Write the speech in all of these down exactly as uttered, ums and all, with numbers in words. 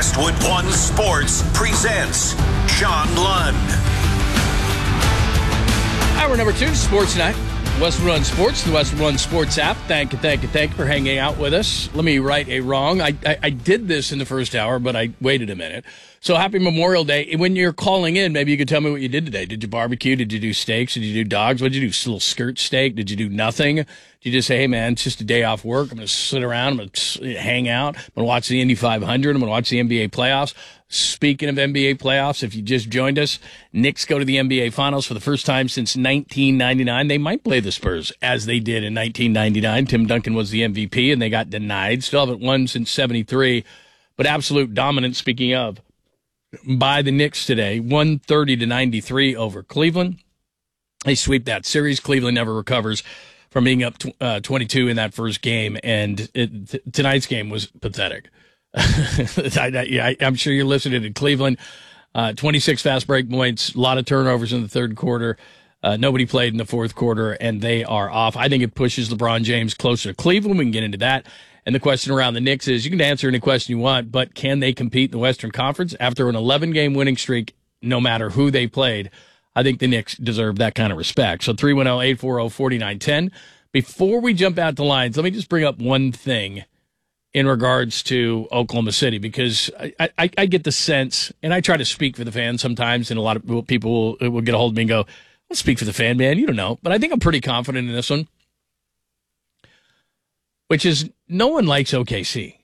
Westwood One Sports presents John Lund. Hour number two, Sports Night. Westwood One Sports, the Westwood One Sports app. Thank you, thank you, thank you for hanging out with us. Let me right a wrong. I, I, I did this in the first hour, but I waited a minute. So happy Memorial Day. When you're calling in, maybe you could tell me what you did today. Did you barbecue? Did you do steaks? Did you do dogs? What did you do? A little skirt steak? Did you do nothing? Did you just say, hey, man, it's just a day off work. I'm going to sit around. I'm going to hang out. I'm going to watch the Indy five hundred. I'm going to watch the N B A playoffs. Speaking of N B A playoffs, if you just joined us, Knicks go to the N B A Finals for the first time since nineteen ninety-nine. They might play the Spurs as they did in nineteen ninety-nine. Tim Duncan was the M V P, and they got denied. Still haven't won since seventy-three, but absolute dominance, speaking of, by the Knicks today, one thirty to ninety-three over Cleveland. They sweep that series. Cleveland never recovers from being up uh, twenty-two in that first game, and it, th- tonight's game was pathetic. I, I, I'm sure you're listening to Cleveland. Uh, twenty-six fast break points, a lot of turnovers in the third quarter. Uh, nobody played in the fourth quarter, and they are off. I think it pushes LeBron James closer to Cleveland. We can get into that. And the question around the Knicks is, you can answer any question you want, but can they compete in the Western Conference? After an eleven-game winning streak, no matter who they played, I think the Knicks deserve that kind of respect. So three one zero, eight four zero, four nine one zero. Before we jump out to lines, let me just bring up one thing in regards to Oklahoma City, because I, I, I get the sense, and I try to speak for the fans sometimes, and a lot of people will, will get a hold of me and go, I'll speak for the fan, man. You don't know. But I think I'm pretty confident in this one, which is no one likes O K C.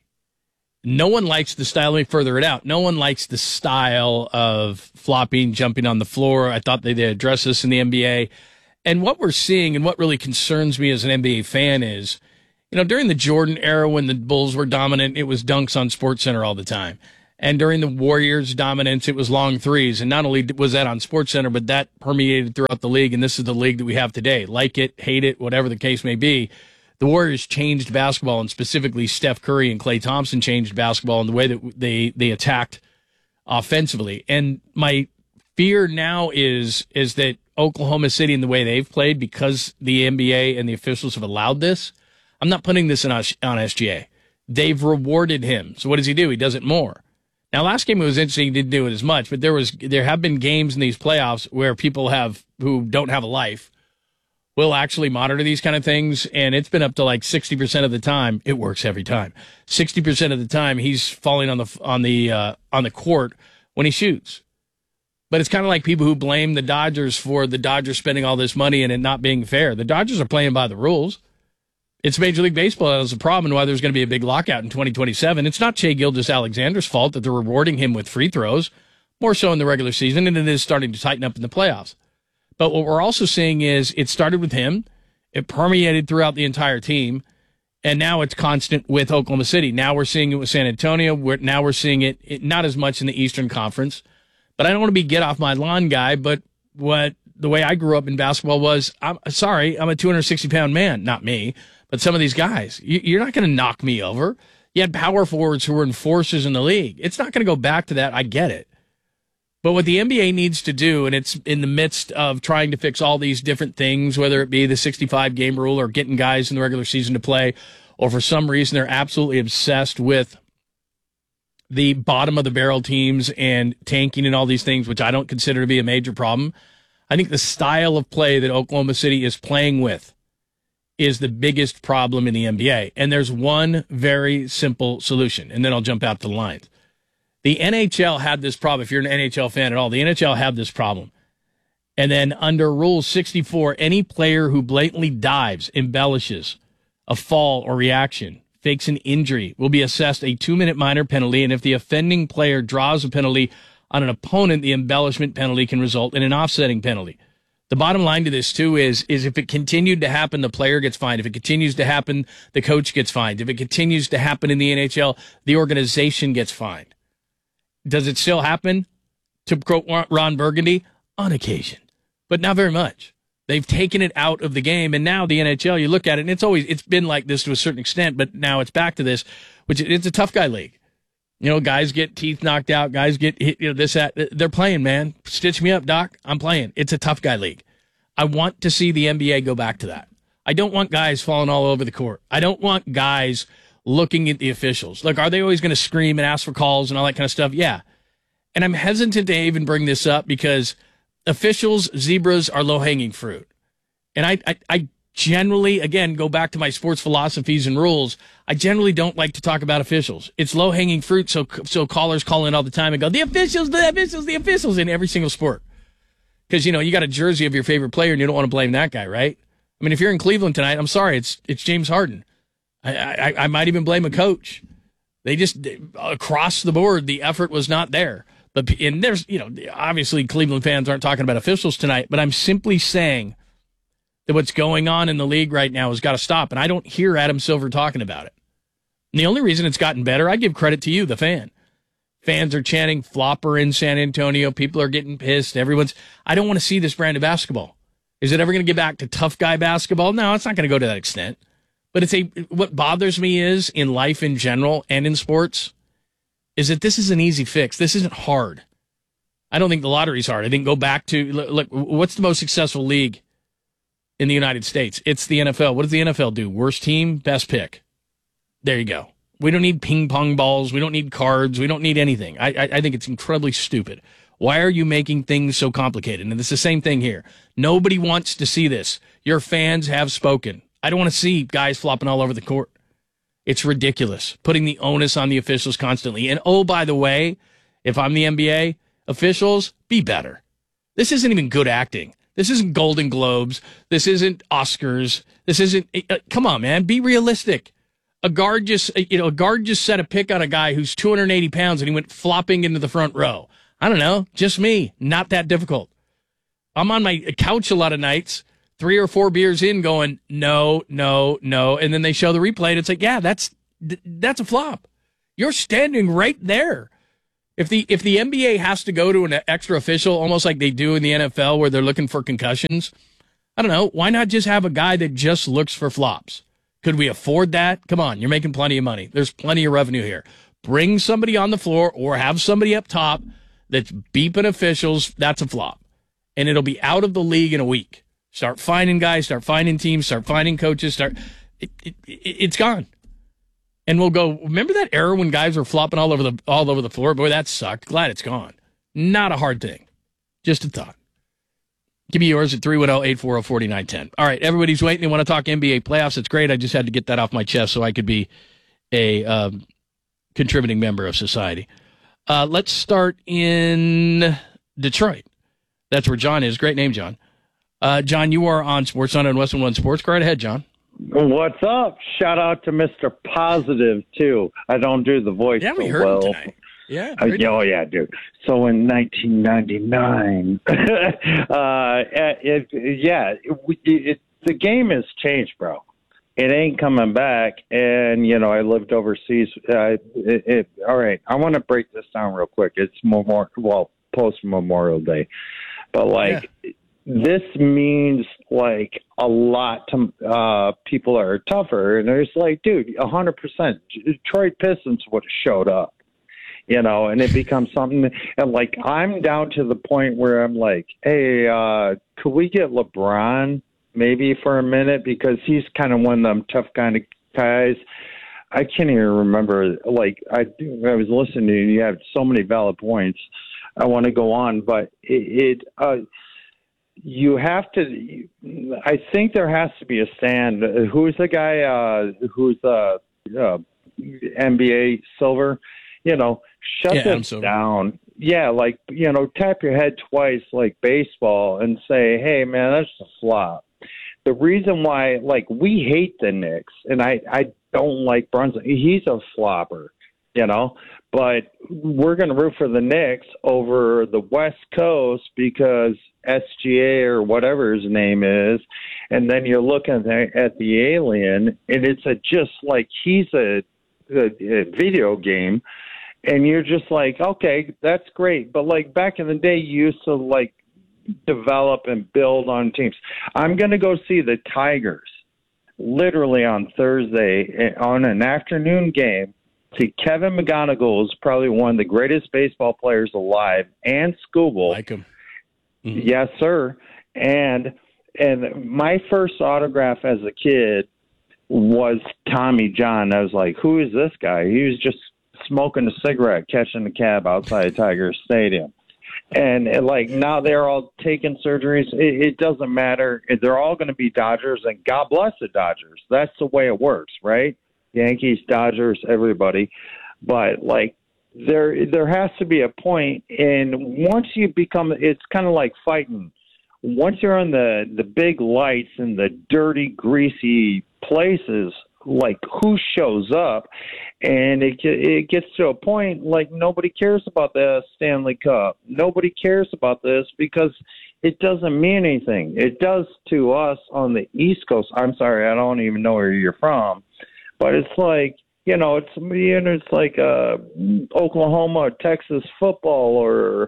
No one likes the style. Let me further it out. No one likes the style of flopping, jumping on the floor. I thought they, they addressed this in the N B A. And what we're seeing and what really concerns me as an N B A fan is, you know, during the Jordan era when the Bulls were dominant, it was dunks on SportsCenter all the time. And during the Warriors' dominance, it was long threes. And not only was that on SportsCenter, but that permeated throughout the league. And this is the league that we have today. Like it, hate it, whatever the case may be. The Warriors changed basketball, and specifically Steph Curry and Klay Thompson changed basketball in the way that they, they attacked offensively. And my fear now is, is that Oklahoma City and the way they've played, because the N B A and the officials have allowed this, I'm not putting this on, on S G A. They've rewarded him. So what does he do? He does it more. Now, last game it was interesting. He didn't do it as much, but there was there have been games in these playoffs where people have who don't have a life will actually monitor these kind of things, and it's been up to like sixty percent of the time. It works every time. sixty percent of the time he's falling on the on the uh, on the court when he shoots. But it's kind of like people who blame the Dodgers for the Dodgers spending all this money and it not being fair. The Dodgers are playing by the rules. It's Major League Baseball that is a problem, and why there's going to be a big lockout in twenty twenty-seven. It's not Shai Gilgeous-Alexander's fault that they're rewarding him with free throws, more so in the regular season, and it is starting to tighten up in the playoffs. But what we're also seeing is it started with him, it permeated throughout the entire team, and now it's constant with Oklahoma City. Now we're seeing it with San Antonio. We're, now we're seeing it, it not as much in the Eastern Conference. But I don't want to be get off my lawn guy, but what the way I grew up in basketball was, I'm sorry, I'm a two hundred sixty pound man, not me. But some of these guys, you're not going to knock me over. You had power forwards who were enforcers in the league. It's not going to go back to that. I get it. But what the N B A needs to do, and it's in the midst of trying to fix all these different things, whether it be the sixty-five game rule or getting guys in the regular season to play, or for some reason they're absolutely obsessed with the bottom of the barrel teams and tanking and all these things, which I don't consider to be a major problem. I think the style of play that Oklahoma City is playing with is the biggest problem in the N B A. And there's one very simple solution, and then I'll jump out to the lines. The N H L had this problem. If you're an N H L fan at all, the N H L had this problem. And then under Rule sixty-four, any player who blatantly dives, embellishes a fall or reaction, fakes an injury, will be assessed a two-minute minor penalty, and if the offending player draws a penalty on an opponent, the embellishment penalty can result in an offsetting penalty. The bottom line to this, too, is, is if it continued to happen, the player gets fined. If it continues to happen, the coach gets fined. If it continues to happen in the N H L, the organization gets fined. Does it still happen? To quote Ron Burgundy, on occasion, but not very much. They've taken it out of the game, and now the N H L, you look at it, and it's always it's been like this to a certain extent, but now it's back to this, which it's a tough guy league. You know, guys get teeth knocked out, guys get hit, you know, this, that. They're playing, man. Stitch me up, Doc. I'm playing. It's a tough guy league. I want to see the N B A go back to that. I don't want guys falling all over the court. I don't want guys looking at the officials. Look, are they always going to scream and ask for calls and all that kind of stuff? Yeah. And I'm hesitant to even bring this up because officials, zebras are low-hanging fruit. And I, I, I generally, again, go back to my sports philosophies and rules. I generally don't like to talk about officials. It's low-hanging fruit, so so callers call in all the time and go, the officials, the officials, the officials in every single sport. Because, you know, you got a jersey of your favorite player and you don't want to blame that guy, right? I mean, if you're in Cleveland tonight, I'm sorry, it's it's James Harden. I, I, I might even blame a coach. They just, across the board, the effort was not there. But and there's, you know, obviously Cleveland fans aren't talking about officials tonight, but I'm simply saying that what's going on in the league right now has got to stop. And I don't hear Adam Silver talking about it. And the only reason it's gotten better, I give credit to you, the fan. Fans are chanting flopper in San Antonio. People are getting pissed. Everyone's, I don't want to see this brand of basketball. Is it ever going to get back to tough guy basketball? No, it's not going to go to that extent. But it's a, what bothers me is in life in general and in sports is that this is an easy fix. This isn't hard. I don't think the lottery's hard. I think go back to, look, what's the most successful league in the United States? It's the N F L. What does the N F L do? Worst team, best pick. There you go. We don't need ping pong balls. We don't need cards. We don't need anything. I, I, I think it's incredibly stupid. Why are you making things so complicated? And it's the same thing here. Nobody wants to see this. Your fans have spoken. I don't want to see guys flopping all over the court. It's ridiculous, putting the onus on the officials constantly. And, oh, by the way, if I'm the N B A, officials, be better. This isn't even good acting. This isn't Golden Globes. This isn't Oscars. This isn't uh, – come on, man. Be realistic. A guard just you know, a guard just set a pick on a guy who's two hundred eighty pounds and he went flopping into the front row. I don't know. Just me. Not that difficult. I'm on my couch a lot of nights, three or four beers in going, no, no, no. And then they show the replay and it's like, yeah, that's, that's a flop. You're standing right there. If the, if the N B A has to go to an extra official, almost like they do in the N F L where they're looking for concussions, I don't know. Why not just have a guy that just looks for flops? Could we afford that? Come on. You're making plenty of money. There's plenty of revenue here. Bring somebody on the floor or have somebody up top that's beeping officials. That's a flop. And it'll be out of the league in a week. Start finding guys, start finding teams, start finding coaches, start it, it, it, it's gone. And we'll go, remember that era when guys were flopping all over the all over the floor? Boy, that sucked. Glad it's gone. Not a hard thing. Just a thought. Give me yours at three one zero, eight four zero, four nine one zero. All right, everybody's waiting. They want to talk N B A playoffs. It's great. I just had to get that off my chest so I could be a um, contributing member of society. Uh, let's start in Detroit. That's where John is. Great name, John. Uh, John, you are on SportsCenter and Western One Sports. Go right ahead, John. What's up? Shout out to Mister Positive, too. I don't do the voice yeah, we so heard well. him tonight. Yeah. Uh, oh, yeah, dude. So in nineteen ninety-nine, uh, it, yeah, it, it, the game has changed, bro. It ain't coming back. And, you know, I lived overseas. Uh, it, it, all right, I want to break this down real quick. It's more, well, post-Memorial Day. But, like, yeah. This means, like, a lot to uh, people that are tougher. And it's like, dude, one hundred percent. Detroit Pistons would have showed up. You know, and it becomes something, and like I'm down to the point where I'm like, hey, uh, could we get LeBron maybe for a minute because he's kind of one of them tough kind of guys. I can't even remember. Like I, I was listening to you. You have so many valid points. I want to go on, but it, it uh, you have to. I think there has to be a stand. Who's the guy? Uh, who's the uh, N B A Silver? You know, shut yeah, this down. Yeah, like, you know, tap your head twice like baseball and say, hey, man, that's a flop. The reason why, like, we hate the Knicks, and I, I don't like Brunson. He's a flopper, you know, but we're going to root for the Knicks over the West Coast because S G A or whatever his name is, and then you're looking at the alien, and it's a just like he's a, a, a video game. And you're just like, okay, that's great. But, like, back in the day, you used to, like, develop and build on teams. I'm going to go see the Tigers literally on Thursday on an afternoon game. See, Kevin McGonigal is probably one of the greatest baseball players alive, and Scooble. Like him. Mm-hmm. Yes, sir. And and my first autograph as a kid was Tommy John. I was like, who is this guy? He was just smoking a cigarette, catching a cab outside Tiger Stadium. And, and like now they're all taking surgeries. It, it doesn't matter. They're all going to be Dodgers, and God bless the Dodgers. That's the way it works, right? Yankees, Dodgers, everybody. But like there, there has to be a point, and once you become, it's kind of like fighting. Once you're on the the big lights and the dirty, greasy places, like who shows up, and it it gets to a point like nobody cares about the Stanley Cup. Nobody cares about this because it doesn't mean anything. It does to us on the East Coast. I'm sorry, I don't even know where you're from, but it's like, you know, it's you know, it's like uh, Oklahoma or Texas football or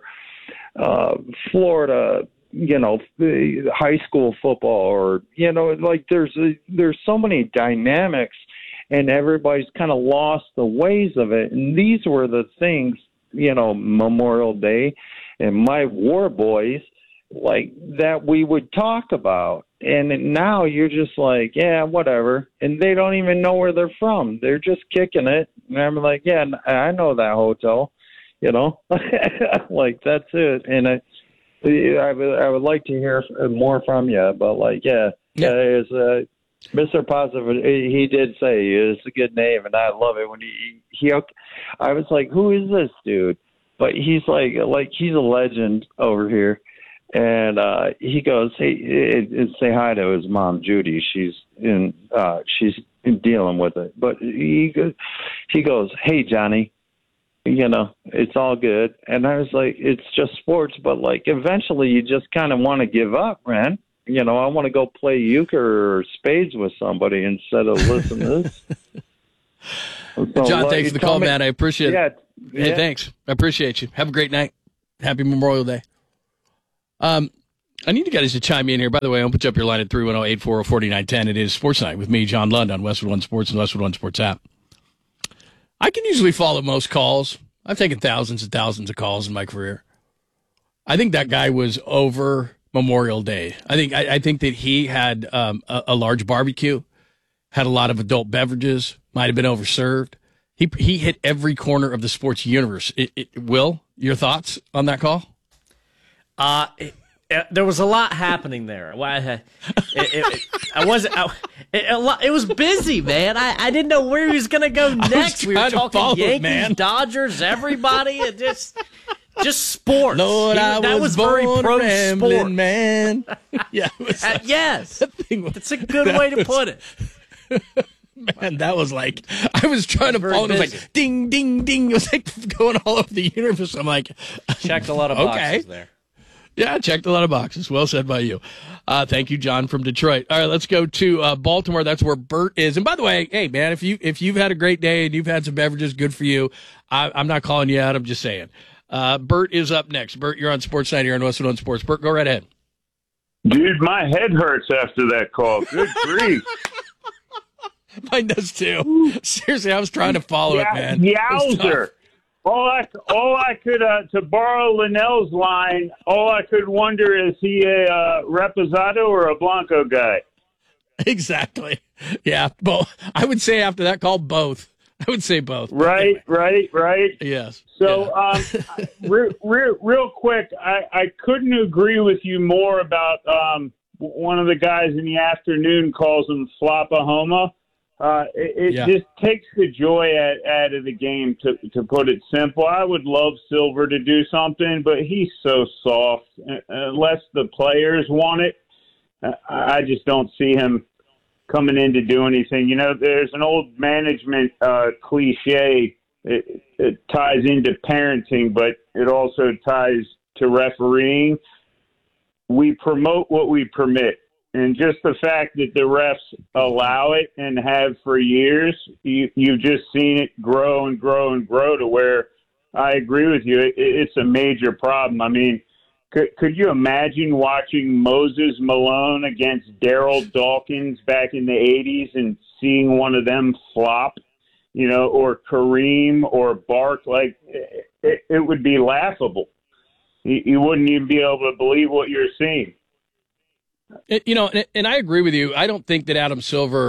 uh, Florida, you know, high school football, or, you know, like there's a, there's so many dynamics, and everybody's kind of lost the ways of it. And these were the things, you know, Memorial Day and my war boys, like that we would talk about. And now you're just like, yeah, whatever. And they don't even know where they're from. They're just kicking it. And I'm like, yeah, I know that hotel, you know, like that's it. And I, I would, I would like to hear more from you, but like, yeah, yeah, is uh, Mister Positive. He did say it's a good name, and I love it when he he. I was like, who is this dude? But he's like, like he's a legend over here, and uh, he goes, hey, it, it, say hi to his mom, Judy. She's in, uh, she's dealing with it, but he goes, he goes, hey, Johnny. You know, it's all good. And I was like, it's just sports, but like eventually you just kind of want to give up, man. You know, I want to go play euchre or spades with somebody instead of listen to this. So, John, uh, thanks for the call, me, man. I appreciate yeah, it. Hey, yeah. thanks. I appreciate you. Have a great night. Happy Memorial Day. Um, I need you guys to chime in here. By the way, I'll put you up your line at three one zero, eight four zero, four nine one zero. It is Sports Night with me, John Lund, on Westwood One Sports and Westwood One Sports app. I can usually follow most calls. I've taken thousands and thousands of calls in my career. I think that guy was over Memorial Day. I think I, I think that he had um, a, a large barbecue, had a lot of adult beverages, might have been overserved. He he hit every corner of the sports universe. It, it, Will, your thoughts on that call? Uh, it, it, there was a lot happening there. Why? It, it, it, I wasn't. I, it, a lot, it was busy, man. I, I didn't know where he was going to go next. We were talking Yankees, man. Dodgers, everybody. It just, just sports. Lord, he, I that was, was very born pro rambling, sport, man. Yeah, it was, uh, yes, that thing was, that's a good way to was, put it. Man, that was like, I was trying to follow, and it was like, ding, ding, ding. It was like going all over the universe. I'm like, checked a lot of boxes okay. there. Yeah, checked a lot of boxes. Well said by you. Uh, thank you, John from Detroit. All right, let's go to uh, Baltimore. That's where Bert is. And by the way, hey, man, if, you, if you've had a great day and you've had some beverages, good for you. I, I'm not calling you out. I'm just saying. Uh, Bert is up next. Bert, you're on Sports Night here on Westwood One Sports. Bert, go right ahead. Dude, my head hurts after that call. Good grief. Mine does too. Seriously, I was trying to follow yeah, it, man. Yowzer. All I, all I could, uh, to borrow Linnell's line, all I could wonder, is he a uh, Reposado or a Blanco guy? Exactly. Yeah, both. I would say after that call, both. I would say both. Right, anyway. right, right. Yes. So, yeah. um, re- re- real quick, I, I couldn't agree with you more about um, one of the guys in the afternoon calls him Flopahoma. Uh, it it yeah. just takes the joy out, out of the game, to to put it simple. I would love Silver to do something, but he's so soft. Unless the players want it, I just don't see him coming in to do anything. You know, there's an old management uh, cliche. It, it ties into parenting, but it also ties to refereeing. We promote what we permit. And just the fact that the refs allow it and have for years, you, you've just seen it grow and grow and grow to where I agree with you. It, it's a major problem. I mean, could, could you imagine watching Moses Malone against Daryl Dawkins back in the eighties and seeing one of them flop, you know, or Kareem or Bark? Like, it, it would be laughable. You, you wouldn't even be able to believe what you're seeing. You know, and, and I agree with you. I don't think that Adam Silver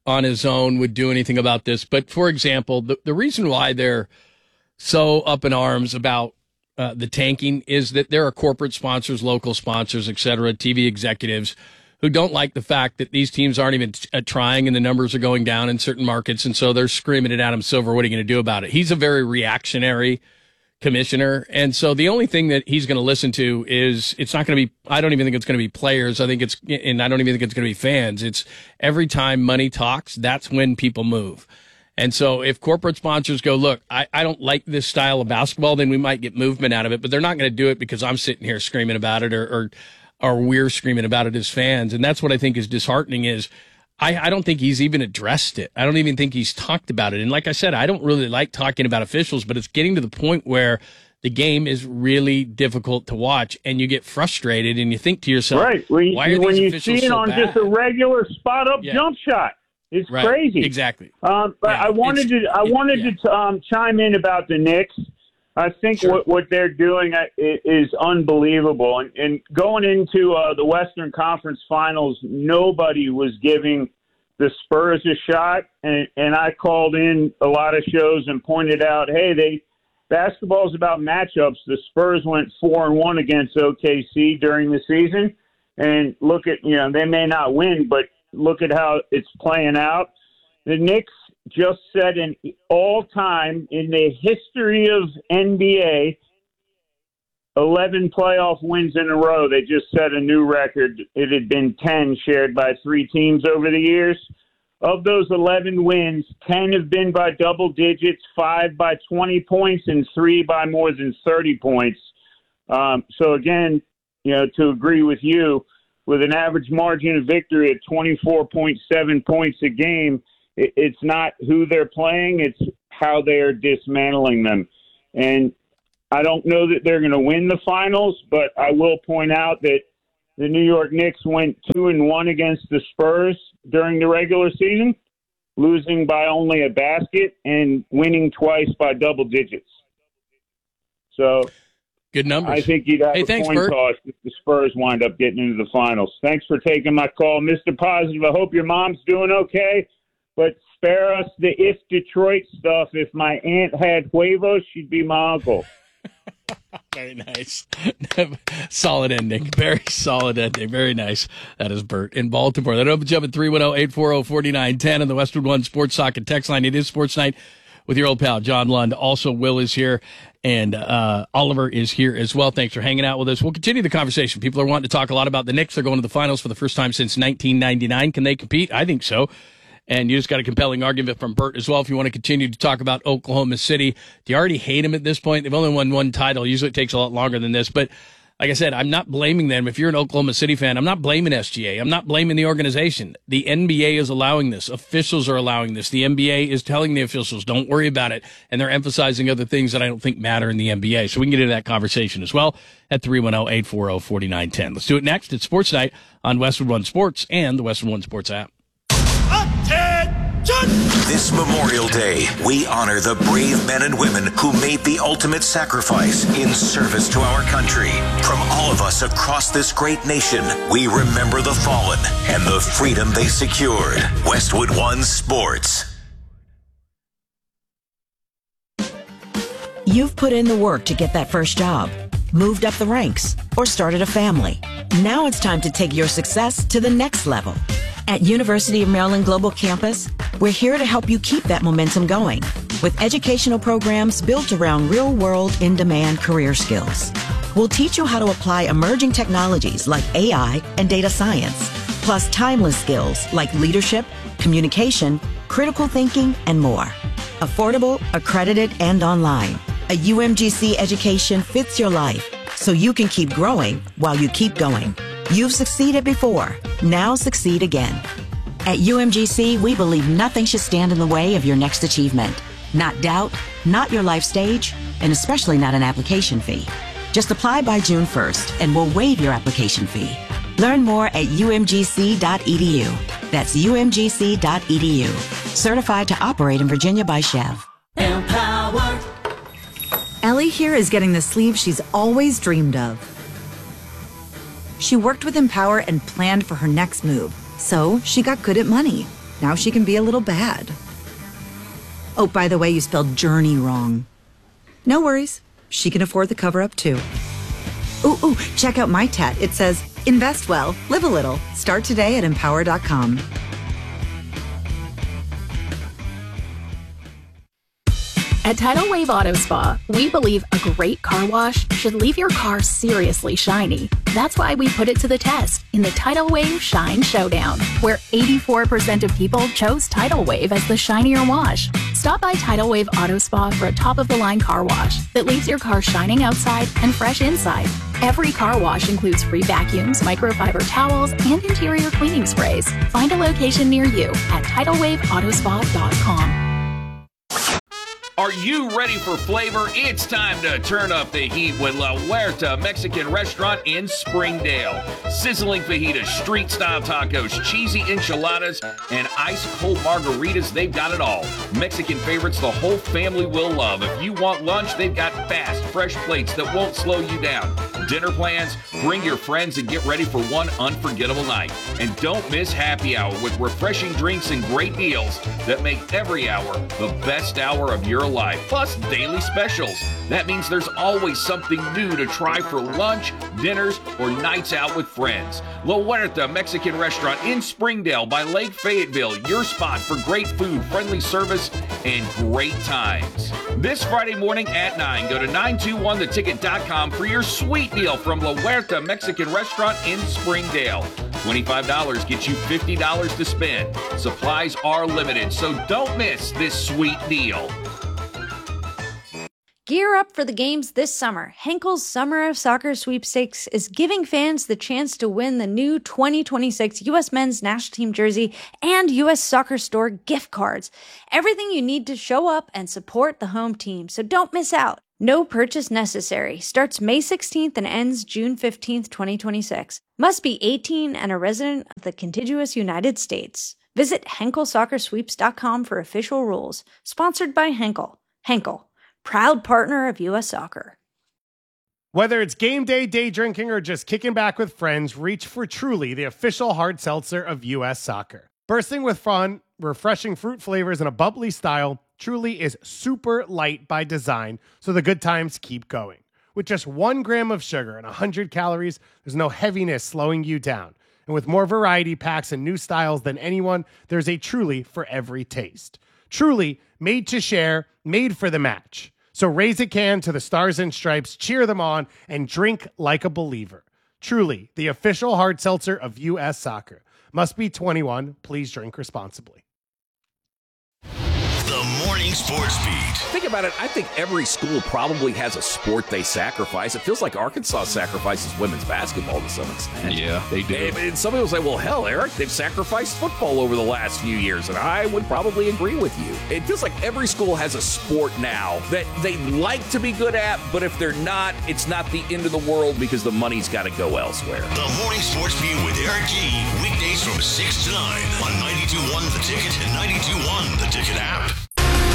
on his own would do anything about this. But, for example, the, the reason why they're so up in arms about uh, the tanking is that there are corporate sponsors, local sponsors, et cetera, T V executives who don't like the fact that these teams aren't even uh, trying and the numbers are going down in certain markets. And so they're screaming at Adam Silver, what are you going to do about it? He's a very reactionary commissioner. And so the only thing that he's going to listen to is it's not going to be, I don't even think it's going to be players. I think it's, and I don't even think it's going to be fans. It's every time money talks, that's when people move. And so if corporate sponsors go, look, I, I don't like this style of basketball, then we might get movement out of it, but they're not going to do it because I'm sitting here screaming about it or, or, or we're screaming about it as fans. And that's what I think is disheartening is I, I don't think he's even addressed it. I don't even think he's talked about it. And like I said, I don't really like talking about officials, but it's getting to the point where the game is really difficult to watch and you get frustrated and you think to yourself, right. when, why are when these you officials see it so on bad? just a regular spot up Yeah. jump shot. It's Right. crazy. Exactly. Um, but Yeah. I wanted It's- to I it- wanted yeah. to um, chime in about the Knicks. I think Sure. what, what they're doing uh, i- is unbelievable. And, and going into uh, the Western Conference Finals, nobody was giving the Spurs a shot. And, and I called in a lot of shows and pointed out, hey, they basketball is about matchups. The Spurs went four and one against O K C during the season. And look at, you know, they may not win, but look at how it's playing out. The Knicks just set an all-time, in the history of N B A, eleven playoff wins in a row. They just set a new record. It had been ten shared by three teams over the years. Of those eleven wins, ten have been by double digits, five by twenty points, and three by more than thirty points. Um, so, again, you know, to agree with you, with an average margin of victory at twenty-four point seven points a game, it, it's not who they're playing, it's how they are dismantling them. And I don't know that they're going to win the finals, but I will point out that the New York Knicks went two and one against the Spurs during the regular season, losing by only a basket and winning twice by double digits. So Good numbers. I think you'd have Hey, a thanks, coin Bert. toss if the Spurs wind up getting into the finals. Thanks for taking my call, Mister Positive. I hope your mom's doing okay, but spare us the if Detroit stuff. If my aunt had huevos, she'd be my uncle. Very nice. Solid ending. Very solid ending. Very nice. That is Bert in Baltimore. That opens you up at three one zero, eight four zero, four nine one zero on the Westwood One Sports Socket text line. It is Sports Night with your old pal, John Lund. Also, Will is here, and uh, Oliver is here as well. Thanks for hanging out with us. We'll continue the conversation. People are wanting to talk a lot about the Knicks. They're going to the finals for the first time since nineteen ninety-nine. Can they compete? I think so. And you just got a compelling argument from Bert as well. If you want to continue to talk about Oklahoma City, do you already hate them at this point? They've only won one title. Usually it takes a lot longer than this. But like I said, I'm not blaming them. If you're an Oklahoma City fan, I'm not blaming S G A. I'm not blaming the organization. The N B A is allowing this. Officials are allowing this. The N B A is telling the officials, don't worry about it. And they're emphasizing other things that I don't think matter in the N B A. So we can get into that conversation as well at three one zero, eight four zero, four nine one zero. Let's do it next. It's Sports Night on Westwood One Sports and the Westwood One Sports app. This Memorial Day, we honor the brave men and women who made the ultimate sacrifice in service to our country. From all of us across this great nation, we remember the fallen and the freedom they secured. Westwood One Sports. You've put in the work to get that first job, moved up the ranks, or started a family. Now it's time to take your success to the next level. At University of Maryland Global Campus, we're here to help you keep that momentum going with educational programs built around real-world, in-demand career skills. We'll teach you how to apply emerging technologies like A I and data science, plus timeless skills like leadership, communication, critical thinking, and more. Affordable, accredited, and online. A U M G C education fits your life so you can keep growing while you keep going. You've succeeded before. Now succeed again. At U M G C, we believe nothing should stand in the way of your next achievement. Not doubt, not your life stage, and especially not an application fee. Just apply by June first and we'll waive your application fee. Learn more at U M G C dot E D U. That's U M G C dot E D U. Certified to operate in Virginia by Chev. Empower. Ellie here is getting the sleeve she's always dreamed of. She worked with Empower and planned for her next move, so she got good at money. Now she can be a little bad. Oh, by the way, you spelled journey wrong. No worries. She can afford the cover-up, too. Ooh, ooh, check out my tat. It says, invest well, live a little. Start today at empower dot com. At Tidal Wave Auto Spa, we believe a great car wash should leave your car seriously shiny. That's why we put it to the test in the Tidal Wave Shine Showdown, where eighty-four percent of people chose Tidal Wave as the shinier wash. Stop by Tidal Wave Auto Spa for a top-of-the-line car wash that leaves your car shining outside and fresh inside. Every car wash includes free vacuums, microfiber towels, and interior cleaning sprays. Find a location near you at tidal wave auto spa dot com. Are you ready for flavor? It's time to turn up the heat with La Huerta Mexican Restaurant in Springdale. Sizzling fajitas, street-style tacos, cheesy enchiladas, and ice-cold margaritas, they've got it all. Mexican favorites the whole family will love. If you want lunch, they've got fast, fresh plates that won't slow you down. Dinner plans? Bring your friends and get ready for one unforgettable night. And don't miss happy hour with refreshing drinks and great deals that make every hour the best hour of your life, plus daily specials. That means there's always something new to try for lunch, dinners, or nights out with friends. La Huerta Mexican Restaurant in Springdale by Lake Fayetteville, your spot for great food, friendly service, and great times. This Friday morning at nine, go to nine two one the ticket dot com for your sweet deal from La Huerta Mexican Restaurant in Springdale. twenty-five dollars gets you fifty dollars to spend. Supplies are limited, so don't miss this sweet deal. Gear up for the games this summer. Henkel's Summer of Soccer Sweepstakes is giving fans the chance to win the new twenty twenty-six U S Men's National Team jersey and U S Soccer Store gift cards. Everything you need to show up and support the home team, so don't miss out. No purchase necessary. Starts May sixteenth and ends June fifteenth, twenty twenty-six. Must be eighteen and a resident of the contiguous United States. Visit henkel soccer sweeps dot com for official rules. Sponsored by Henkel. Henkel, proud partner of U S Soccer. Whether it's game day, day drinking, or just kicking back with friends, reach for Truly, the official hard seltzer of U S Soccer. Bursting with fun, refreshing fruit flavors, and a bubbly style, Truly is super light by design, so the good times keep going. With just one gram of sugar and one hundred calories, there's no heaviness slowing you down. And with more variety packs and new styles than anyone, there's a Truly for every taste. Truly, made to share, made for the match. So raise a can to the Stars and Stripes, cheer them on, and drink like a believer. Truly, the official hard seltzer of U S Soccer. Must be twenty-one. Please drink responsibly. The Morning Sports Beat. Think about it. I think every school probably has a sport they sacrifice. It feels like Arkansas sacrifices women's basketball to some extent. Yeah, they do. And, and some people say, well, hell, Eric, they've sacrificed football over the last few years. And I would probably agree with you. It feels like every school has a sport now that they like to be good at, but if they're not, it's not the end of the world because the money's got to go elsewhere. The Morning Sports Beat with Eric G. Weekdays from six to nine on ninety-two point one The Ticket and ninety-two point one The Ticket app.